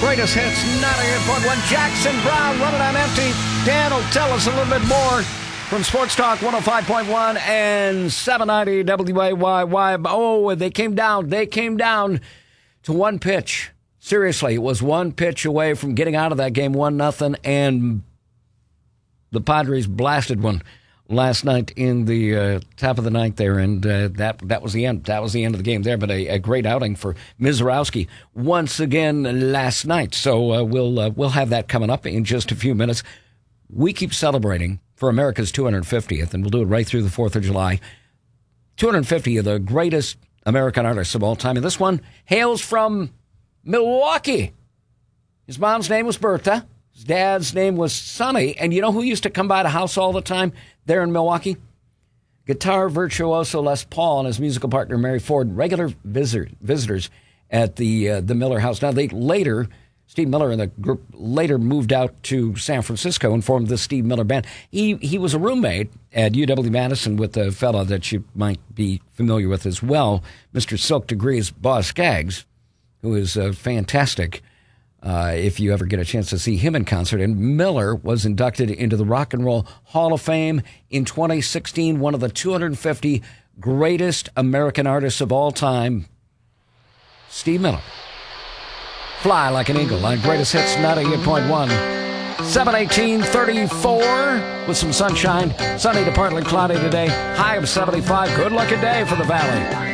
Greatest hits, 98.1. Jackson Browne running on empty. Dan will tell us a little bit more from Sports Talk 105.1 and 790 WAYY. Oh, they came down. They came down to one pitch. Seriously, it was one pitch away from getting out of that game 1-0, and the Padres blasted one last night in the top of the ninth there, and that was the end. That was the end of the game there, but a great outing for Misiorowski once again last night. So we'll have that coming up in just a few minutes. We keep celebrating for America's 250th, and we'll do it right through the 4th of July. 250 of the greatest American artists of all time, and this one hails from Milwaukee. His mom's name was Bertha. His dad's name was Sonny. And you know who used to come by the house all the time there in Milwaukee? Guitar virtuoso Les Paul and his musical partner Mary Ford, regular visitors at the Miller house. Now, Steve Miller and the group later moved out to San Francisco and formed the Steve Miller Band. He was a roommate at UW-Madison with a fellow that you might be familiar with as well, Mr. Silk Degrees, Boz Scaggs, who is fantastic if you ever get a chance to see him in concert. And Miller was inducted into the Rock and Roll Hall of Fame in 2016, one of the 250 greatest American artists of all time, Steve Miller. Fly Like an Eagle on Greatest Hits 98.1. 7/18/34 with some sunshine. Sunny to partly cloudy today. High of 75. Good looking day for the Valley.